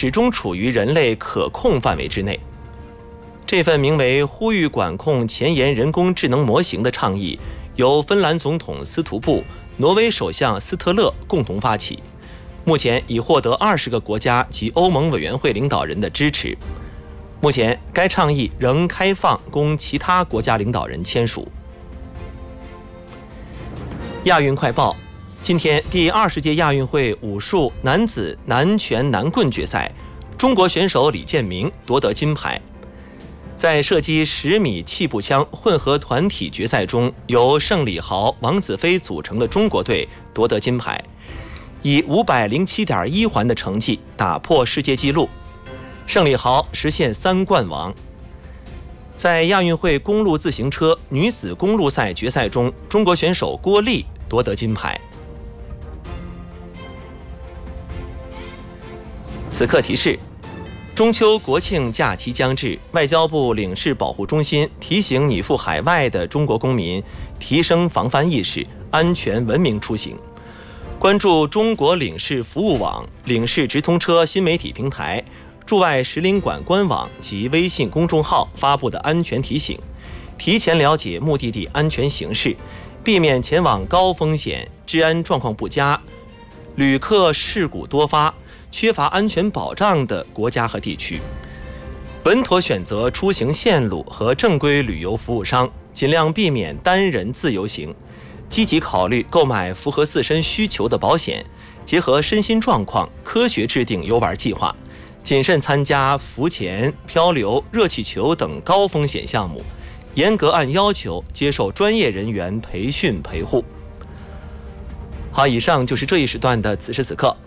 始终处于人类可控范围之内。这份名为“呼吁管控前沿人工智能模型”的倡议，由芬兰总统斯图布、挪威首相斯特勒共同发起，目前已获得20个国家及欧盟委员会领导人的支持。目前，该倡议仍开放供其他国家领导人签署。亚运快报：今天第20届亚运会武术男子南拳南棍决赛，中国选手李建明夺得金牌。在射击10米气步枪混合团体决赛中，由盛礼豪、王子飞组成的中国队夺得金牌，以507.1环的成绩打破世界纪录。盛礼豪实现3冠王。在亚运会公路自行车女子公路赛决赛中，中国选手郭丽夺得金牌。此刻提示：中秋国庆假期将至，外交部领事保护中心提醒你赴海外的中国公民提升防范意识，安全文明出行。关注中国领事服务网、领事直通车新媒体平台、驻外使领馆官网及微信公众号发布的安全提醒，提前了解目的地安全形势，避免前往高风险、治安状况不佳、旅客事故多发、缺乏安全保障的国家和地区。稳妥选择出行线路和正规旅游服务商，尽量避免单人自由行，积极考虑购买符合自身需求的保险，结合身心状况科学制定游玩计划，谨慎参加浮潜、漂流、热气球等高风险项目，严格按要求接受专业人员培训陪护。好，以上就是这一时段的此时此刻。